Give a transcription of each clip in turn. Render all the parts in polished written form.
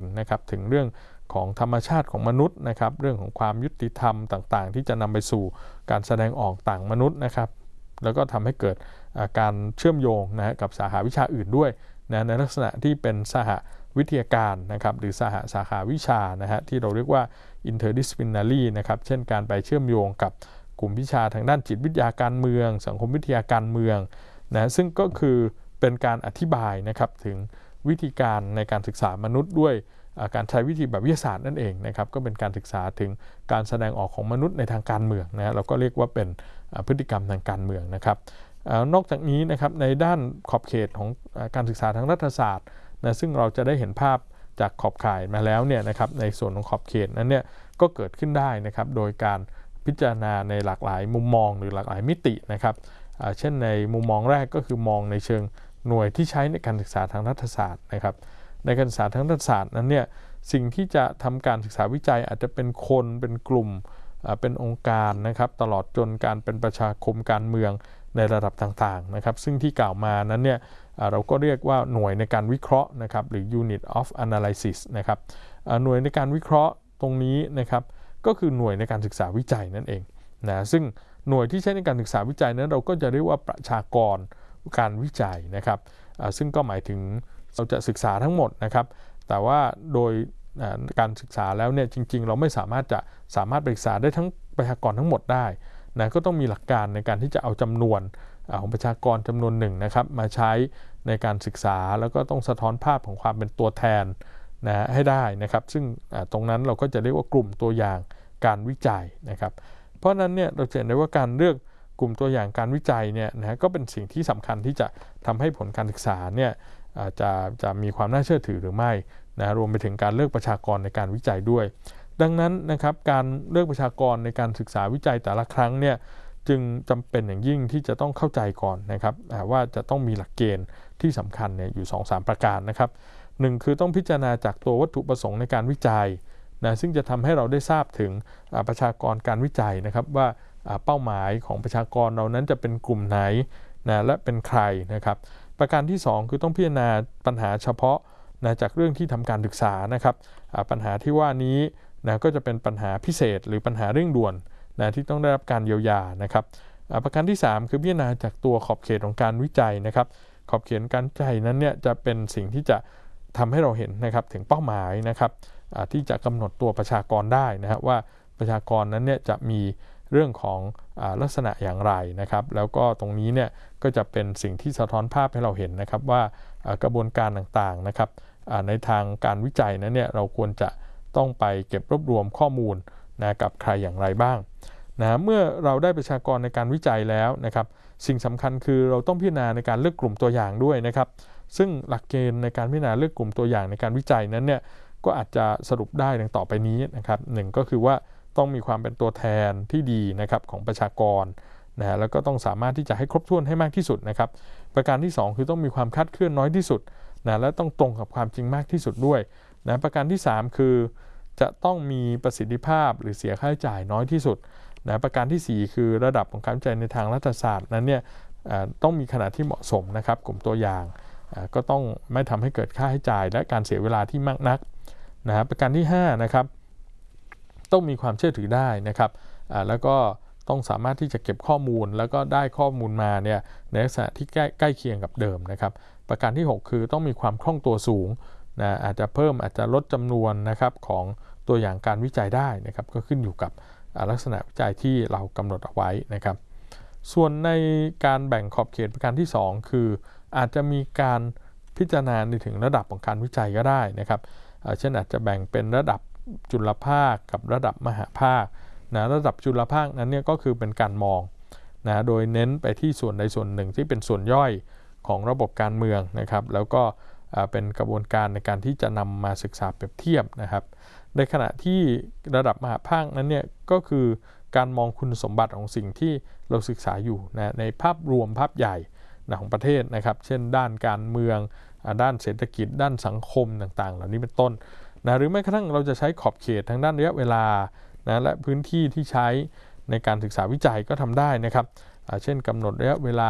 นะครับถึงเรื่องของธรรมชาติของมนุษย์นะครับเรื่องของความยุติธรรมต่างๆที่จะนำไปสู่การแสดงออกต่างมนุษย์นะครับแล้วก็ทำให้เกิดการเชื่อมโยงนะกับสาขาวิชาอื่นด้วยนะในลักษณะที่เป็นสหวิทยาการนะครับหรือสาขาวิชานะฮะที่เราเรียกว่า interdisciplinary นะครับเช่นการไปเชื่อมโยงกับกลุ่มวิชาทางด้านจิตวิทยาการเมืองสังคมวิทยาการเมืองนะซึ่งก็คือเป็นการอธิบายนะครับถึงวิธีการในการศึกษามนุษย์ด้วยการใช้วิธีแบบวิทยาศาสตร์นั่นเองนะครับก็เป็นการศึกษาถึงการแสดงออกของมนุษย์ในทางการเมืองนะเราก็เรียกว่าเป็นพฤติกรรมทางการเมืองนะครับนอกจากนี้นะครับในด้านขอบเขตของการศึกษาทางรัฐศาสตร์นะซึ่งเราจะได้เห็นภาพจากขอบข่ายมาแล้วเนี่ยนะครับในส่วนของขอบเขตนั้นเนี่ยก็เกิดขึ้นได้นะครับโดยการพิจารณาในหลากหลายมุมมองหรือหลากหลายมิตินะครับเช่นในมุมมองแรกก็คือมองในเชิงหน่วยที่ใช้ในการศึกษาทางรัฐศาสตร์นะครับในการศึกษาทางรัฐศาสตร์นั้นเนี่ยสิ่งที่จะทำการศึกษาวิจัยอาจจะเป็นคนเป็นกลุ่มเป็นองค์การนะครับตลอดจนการเป็นประชาคมการเมืองในระดับต่างๆนะครับซึ่งที่กล่าวมานั้นเนี่ยเราก็เรียกว่าหน่วยในการวิเคราะห์นะครับหรือ unit of analysis นะครับหน่วยในการวิเคราะห์ตรงนี้นะครับก็คือหน่วยในการศึกษาวิจัยนั่นเองนะซึ่งหน่วยที่ใช้ในการศึกษาวิจัยนั้นเราก็จะเรียกว่าประชากรการวิจัยนะครับซึ่งก็หมายถึงเราจะศึกษาทั้งหมดนะครับแต่ว่าโดยการศึกษาแล้วเนี่ยจริงๆเราไม่สามารถไปศึกษาได้ทั้งประชากรทั้งหมดได้นะก็ต้องมีหลักการในการที่จะเอาจำนวนของประชากรจำนวนหนึ่งนะครับมาใช้ในการศึกษาแล้วก็ต้องสะท้อนภาพของความเป็นตัวแทนนะให้ได้นะครับซึ่งตรงนั้นเราก็จะเรียกว่ากลุ่มตัวอย่างการวิจัยนะครับเพราะนั้นเนี่ยเราเห็นได้ว่าการเลือกกลุ่มตัวอย่างการวิจัยเนี่ยนะก็เป็นสิ่งที่สำคัญที่จะทำให้ผลการศึกษาเนี่ยจะมีความน่าเชื่อถือหรือไม่นะรวมไปถึงการเลือกประชากรในการวิจัยด้วยดังนั้นนะครับการเลือกประชากรในการศึกษาวิจัยแต่ละครั้งเนี่ยจึงจำเป็นอย่างยิ่งที่จะต้องเข้าใจก่อนนะครับว่าจะต้องมีหลักเกณฑ์ที่สำคัญเนี่ยอยู่ 2-3 ประการนะครับ1คือต้องพิจารณาจากตัววัตถุประสงค์ในการวิจัยนะซึ่งจะทำให้เราได้ทราบถึงประชากรการวิจัยนะครับว่าเป้าหมายของประชากรเรานั้นจะเป็นกลุ่มไหนนะและเป็นใครนะครับประการที่2คือต้องพิจารณาปัญหาเฉพาะนะจากเรื่องที่ทำการศึกษานะครับปัญหาที่ว่านี้นะก็จะเป็นปัญหาพิเศษหรือปัญหาเร่งด่วนนะที่ต้องได้รับการเยียวยานะครับประการที่3คือพิจารณาจากตัวขอบเขตของการวิจัยนะครับขอบเขตการวิจัยนั้นเนี่ยจะเป็นสิ่งที่จะทำให้เราเห็นนะครับถึงเป้าหมายนะครับที่จะกำหนดตัวประชากรได้นะฮะว่าประชากรนั้นเนี่ยจะมีเรื่องของลักษณะอย่างไรนะครับแล้วก็ตรงนี้เนี่ยก็จะเป็นสิ่งที่สะท้อนภาพให้เราเห็นนะครับว่ากระบวนการต่างๆนะครับในทางการวิจัยนั้นเนี่ยเราควรจะต้องไปเก็บรวบรวมข้อมูลนะกับใครอย่างไรบ้างนะเมื่อเราได้ประชากรในการวิจัยแล้วนะครับสิ่งสำคัญคือเราต้องพิจารณาในการเลือกกลุ่มตัวอย่างด้วยนะครับซึ่งหลักเกณฑ์ในการพิจารณาเลือกกลุ่มตัวอย่างในการวิจัยนั้นเนี่ยก็อาจจะสรุปได้ดังต่อไปนี้นะครับ1ก็คือว่าต้องมีความเป็นตัวแทนที่ดีนะครับของประชากรนะแล้วก็ต้องสามารถที่จะให้ครบถ้วนให้มากที่สุดนะครับประการที่2คือต้องมีความคลาดเคลื่อนน้อยที่สุดนะและต้องตรงกับความจริงมากที่สุดด้วยนะประการที่3คือจะต้องมีประสิทธิภาพหรือเสียค่าใช้จ่ายน้อยที่สุดนะประการที่4คือระดับของการวิจัยในทางรัฐศาสตร์นั้นเนี่ยต้องมีขนาดที่เหมาะสมนะครับกลุ่มตัวอย่างก็ต้องไม่ทำให้เกิดค่าใช้จ่ายและการเสียเวลาที่มากนักนะประการที่5นะครับต้องมีความเชื่อถือได้นะครับแล้วก็ต้องสามารถที่จะเก็บข้อมูลแล้วก็ได้ข้อมูลมาเนี่ยในลักษณะที่ใกล้เคียงกับเดิมนะครับประการที่6คือต้องมีความคล่องตัวสูงนะอาจจะเพิ่มอาจจะลดจำนวนนะครับของตัวอย่างการวิจัยได้นะครับก็ขึ้นอยู่กับลักษณะวิจัยที่เรากำหนดเอาไว้นะครับส่วนในการแบ่งขอบเขตประการที่2คืออาจจะมีการพิจารณาในถึงระดับของการวิจัยก็ได้นะครับเช่นอาจจะแบ่งเป็นระดับจุลภาคกับระดับมหภาคนะระดับจุลภาคนั้นเนี่ยก็คือเป็นการมองนะโดยเน้นไปที่ส่วนใดส่วนหนึ่งที่เป็นส่วนย่อยของระบบการเมืองนะครับแล้วก็เป็นกระบวนการในการที่จะนำมาศึกษาเปรียบเทียบนะครับในขณะที่ระดับมหภาคนั้นเนี่ยก็คือการมองคุณสมบัติของสิ่งที่เราศึกษาอยู่นะในภาพรวมภาพใหญ่ของประเทศนะครับเช่นด้านการเมืองด้านเศรษฐกิจด้านสังคมต่างๆเหล่านี้เป็นต้นนะหรือแม้กระทั่งเราจะใช้ขอบเขตทางด้านระยะเวลานะและพื้นที่ที่ใช้ในการศึกษาวิจัยก็ทำได้นะครับเช่นกำหนดระยะเวลา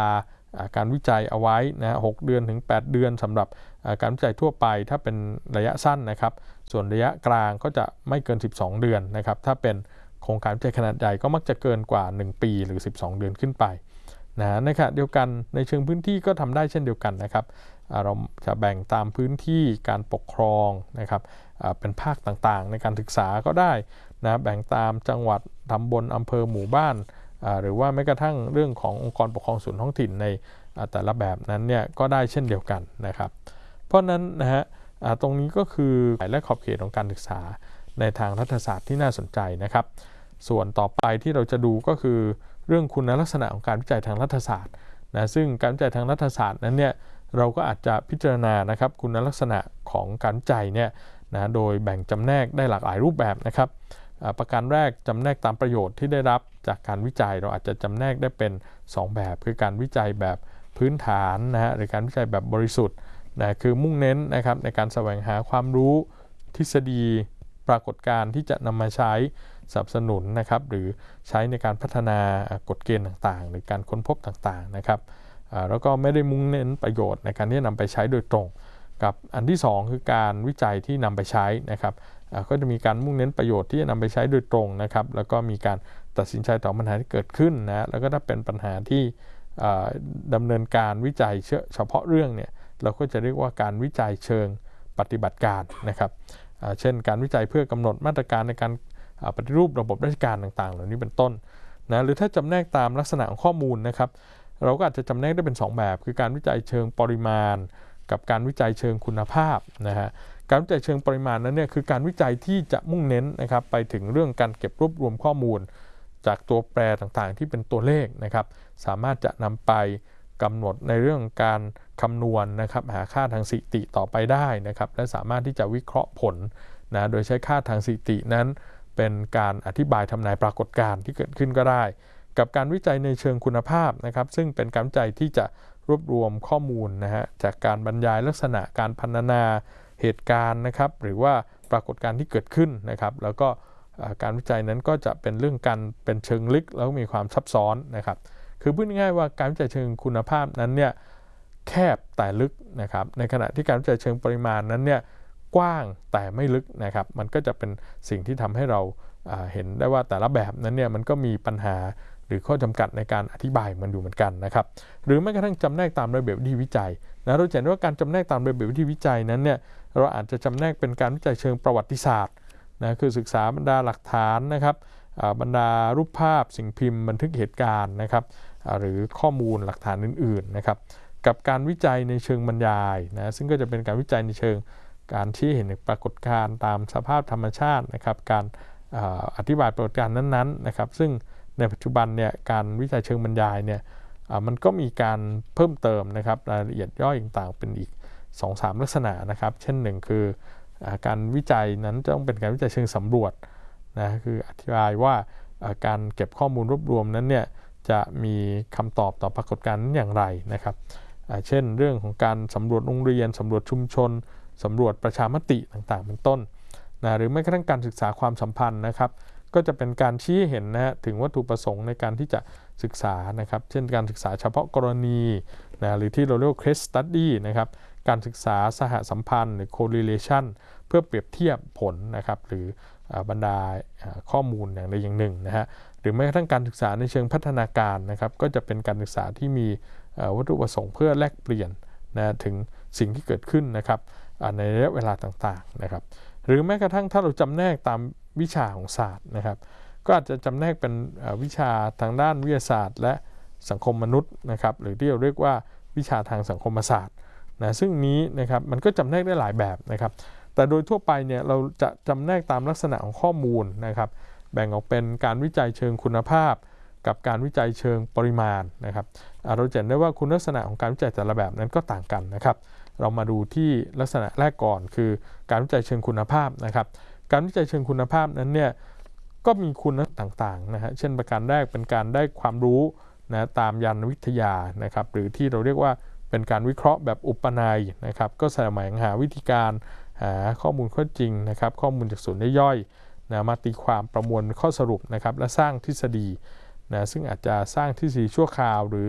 การวิจัยเอาไว้นะ6 เดือนถึง 8 เดือนสำหรับการวิจัยทั่วไปถ้าเป็นระยะสั้นนะครับส่วนระยะกลางก็จะไม่เกิน12 เดือนนะครับถ้าเป็นโครงการวิจัยขนาดใหญ่ก็มักจะเกินกว่า1 ปีหรือ12 เดือนขึ้นไปนะในขณะเดียวกันในเชิงพื้นที่ก็ทำได้เช่นเดียวกันนะครับเราจะแบ่งตามพื้นที่การปกครองนะครับเป็นภาคต่างๆในการศึกษาก็ได้นะแบ่งตามจังหวัดตำบลอำเภอหมู่บ้านหรือว่าแม้กระทั่งเรื่องขององค์กรปกครองส่วนท้องถิ่นในแต่ละแบบนั้นเนี่ยก็ได้เช่นเดียวกันนะครับเพราะนั้นนะฮะตรงนี้ก็คือและขอบเขตของการศึกษาในทางรัฐศาสตร์ที่น่าสนใจนะครับส่วนต่อไปที่เราจะดูก็คือเรื่องคุณลักษณะของการวิจัยทางรัฐศาสตร์นะซึ่งการวิจัยทางรัฐศาสตร์นั้นเนี่ยเราก็อาจจะพิจารณานะครับคุณลักษณะของการวิจัยเนี่ยนะโดยแบ่งจำแนกได้หลากหลายรูปแบบนะครับประการแรกจำแนกตามประโยชน์ที่ได้รับจากการวิจัยเราอาจจะจำแนกได้เป็น2 แบบคือการวิจัยแบบพื้นฐานนะฮะหรือการวิจัยแบบบริสุทธิ์นะคือมุ่งเน้นนะครับในการแสวงหาความรู้ทฤษฎีปรากฏการณ์ที่จะนำมาใช้สนับสนุนนะครับหรือใช้ในการพัฒนากฎเกณฑ์ต่างๆหรือการค้นพบต่างๆนะครับแล้วก็ไม่ได้มุ่งเน้นประโยชน์ในการที่จะนำไปใช้โดยตรงกับอันที่2คือการวิจัยที่นำไปใช้นะครับก็จะมีการมุ่งเน้นประโยชน์ที่จะนำไปใช้โดยตรงนะครับแล้วก็มีการตัดสินใจต่อปัญหาที่เกิดขึ้นนะแล้วก็ถ้าเป็นปัญหาที่ดำเนินการวิจัยเฉพาะเรื่องเนี่ยเราก็จะเรียกว่าการวิจัยเชิงปฏิบัติการนะครับเช่นการวิจัยเพื่อกำหนดมาตรการในการปฏิรูประบบราชการต่างๆเหล่านี้เป็นต้นนะหรือถ้าจำแนกตามลักษณะของข้อมูลนะครับเราก็อาจจะจำแนกได้เป็น2 แบบคือการวิจัยเชิงปริมาณกับการวิจัยเชิงคุณภาพนะฮะการวิจัยเชิงปริมาณนั้นเนี่ยคือการวิจัยที่จะมุ่งเน้นนะครับไปถึงเรื่องการเก็บรวบรวมข้อมูลจากตัวแปรต่างๆที่เป็นตัวเลขนะครับสามารถจะนำไปกำหนดในเรื่องการคำนวณนะครับหาค่าทางสถิติต่อไปได้นะครับและสามารถที่จะวิเคราะห์ผลนะโดยใช้ค่าทางสถิตินั้นเป็นการอธิบายทำนายปรากฏการณ์ที่เกิดขึ้นก็ได้กับการวิจัยในเชิงคุณภาพนะครับซึ่งเป็นการวิจัยที่จะรวบรวมข้อมูลนะฮะจากการบรรยายลักษณะการพรรณนาเหตุการณ์นะครับหรือว่าปรากฏการณ์ที่เกิดขึ้นนะครับแล้วก็การวิจัยนั้นก็จะเป็นเรื่องการเป็นเชิงลึกแล้วมีความซับซ้อนนะครับคือพูดง่ายๆว่าการวิจัยเชิงคุณภาพนั้นเนี่ยแคบแต่ลึกนะครับในขณะที่การวิจัยเชิงปริมาณนั้นเนี่ยกว้างแต่ไม่ลึกนะครับมันก็จะเป็นสิ่งที่ทำให้เราเห็นได้ว่าแต่ละแบบนั้นเนี่ยมันก็มีปัญหาหรือข้อจำกัดในการอธิบายมันอยู่เหมือนกันนะครับหรือแม้กระทั่งจำแนกตามระเบียบวิธีวิจัยนะเราเห็นว่าการจำแนกตามระเบียบวิธีวิจัยนั้นเนี่ยเราอาจจะจำแนกเป็นการวิจัยเชิงประวัติศาสตร์นะคือศึกษาบรรดาหลักฐานนะครับบรรดารูปภาพสิ่งพิมพ์บันทึกเหตุการณ์นะครับหรือข้อมูลหลักฐานอื่นๆนะครับกับการวิจัยในเชิงบรรยายนะซึ่งก็จะเป็นการวิจัยในเชิงการชี้เห็นปรากฏการณ์ตามสภาพธรรมชาตินะครับการอธิบายปรากฏการณ์นั้นๆนะครับซึ่งในปัจจุบันเนี่ยการวิจัยเชิงบรรยายเนี่ยมันก็มีการเพิ่มเติมนะครับรายละเอียดย่อยต่างๆเป็นอีก 2-3 ลักษณะนะครับเช่น1คือการวิจัยนั้นจะต้องเป็นการวิจัยเชิงสำรวจนะคืออธิบายว่าการเก็บข้อมูลรวบรวมนั้นเนี่ยจะมีคำตอบต่อปรากฏการณ์นั้นอย่างไรนะครับเช่นเรื่องของการสำรวจโรงเรียนสำรวจชุมชนสำรวจประชามติต่างๆเป็นต้นนะหรือแม้กระทั่งการศึกษาความสัมพันธ์นะครับก็จะเป็นการชี้เห็นนะฮะถึงวัตถุประสงค์ในการที่จะศึกษานะครับเช่นการศึกษาเฉพาะกรณีนะหรือที่เราเรียกว่า case study นะครับการศึกษาสหสัมพันธ์หรือ correlation เพื่อเปรียบเทียบผลนะครับหรือบรรดาข้อมูลอย่างใดอย่างหนึ่งนะฮะหรือแม้กระทั่งการศึกษาในเชิงพัฒนาการนะครับก็จะเป็นการศึกษาที่มีวัตถุประสงค์เพื่อแลกเปลี่ยนนะถึงสิ่งที่เกิดขึ้นนะครับในระยะเวลาต่างๆนะครับหรือแม้กระทั่งถ้าเราจำแนกตามวิชาของศาสตร์นะครับก็อาจจะจำแนกเป็นวิชาทางด้านวิทยาศาสตร์และสังคมมนุษย์นะครับหรือที่เราเรียกว่าวิชาทางสังคมศาสตร์นะซึ่งนี้นะครับมันก็จำแนกได้หลายแบบนะครับแต่โดยทั่วไปเนี่ยเราจะจำแนกตามลักษณะของข้อมูลนะครับแบ่งออกเป็นการวิจัยเชิงคุณภาพกับการวิจัยเชิงปริมาณนะครับเราจะเห็นได้ว่าคุณลักษณะของการวิจัยแต่ละแบบนั้นก็ต่างกันนะครับเรามาดูที่ลักษณะแรกก่อนคือการวิจัยเชิงคุณภาพนะครับการวิจัยเชิงคุณภาพนั้นเนี่ยก็มีคุณลักษณะต่างๆนะฮะเช่นประการแรกเป็นการได้ความรู้นะตามยานวิทยานะครับหรือที่เราเรียกว่าเป็นการวิเคราะห์แบบอุปนัยนะครับก็แสวงหาวิธีการหาข้อมูลข้อจริงนะครับข้อมูลจากส่วนย่อยๆนะมาตีความประมวลข้อสรุปนะครับและสร้างทฤษฎีนะซึ่งอาจจะสร้างทฤษฎีชั่วคราวหรือ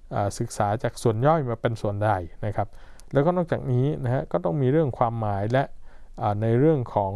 ศึกษาจากส่วนย่อยมาเป็นส่วนใหญ่นะครับแล้วก็นอกจากนี้นะฮะก็ต้องมีเรื่องความหมายและในเรื่องของ